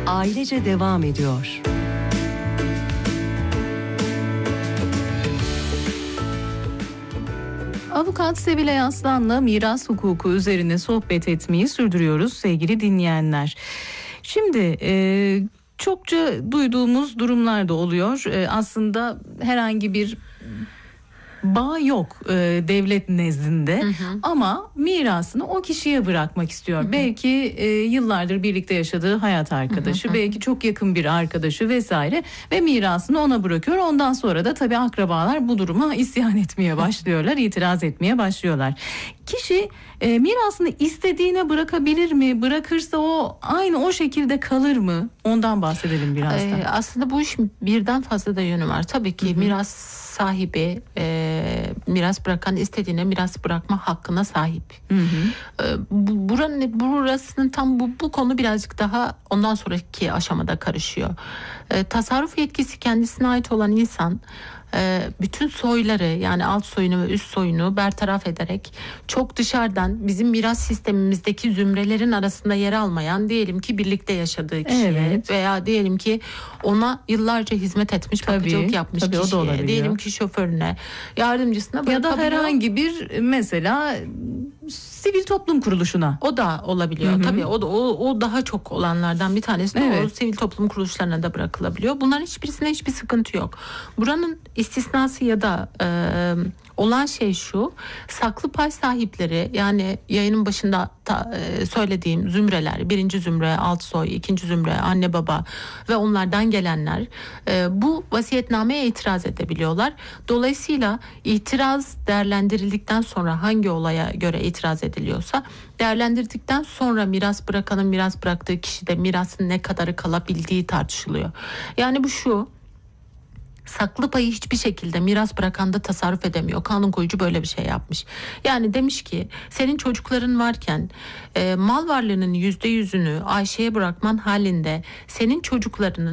ailece devam ediyor. Avukat Sevilay Aslan'la miras hukuku üzerine sohbet etmeyi sürdürüyoruz sevgili dinleyenler. Şimdi çokça duyduğumuz durumlar da oluyor. Aslında herhangi bir bağ yok devlet nezdinde, ama mirasını o kişiye bırakmak istiyor. Belki yıllardır birlikte yaşadığı hayat arkadaşı, belki çok yakın bir arkadaşı vesaire ve mirasını ona bırakıyor. Ondan sonra da tabii akrabalar bu duruma isyan etmeye başlıyorlar, itiraz etmeye başlıyorlar. Kişi mirasını istediğine bırakabilir mi? Bırakırsa o aynı o şekilde kalır mı? Ondan bahsedelim biraz da. Aslında bu iş birden fazla da yönü var. Tabii ki miras sahibi miras bırakan istediğine miras bırakma hakkına sahip. Burasının tam bu konu birazcık daha ondan sonraki aşamada karışıyor. Tasarruf yetkisi kendisine ait olan insan bütün soyları, yani alt soyunu ve üst soyunu bertaraf ederek çok dışarıdan bizim miras sistemimizdeki zümrelerin arasında yer almayan, diyelim ki birlikte yaşadığı kişiye veya diyelim ki ona yıllarca hizmet etmiş, bakıcılık yapmış kişiye, diyelim ki şoförüne, yardımcısına ya da herhangi bir mesela sivil toplum kuruluşuna. O da olabiliyor. Tabii o daha çok olanlardan bir tanesi de o sivil toplum kuruluşlarına da bırakılabiliyor. Bunların hiçbirisine hiçbir sıkıntı yok. Buranın istisnası ya da olan şey şu: saklı pay sahipleri, yani yayının başında söylediğim zümreler, birinci zümre, alt soy, ikinci zümre, anne baba ve onlardan gelenler bu vasiyetnameye itiraz edebiliyorlar. Dolayısıyla itiraz değerlendirildikten sonra, hangi olaya göre itiraz ediliyorsa değerlendirdikten sonra miras bırakanın miras bıraktığı kişide mirasın ne kadarı kalabildiği tartışılıyor. Yani bu şu: saklı payı hiçbir şekilde miras bırakan da tasarruf edemiyor. Kanun koyucu böyle bir şey yapmış. Yani demiş ki, senin çocukların varken mal varlığının %100'ünü Ayşe'ye bırakman halinde senin çocuklarının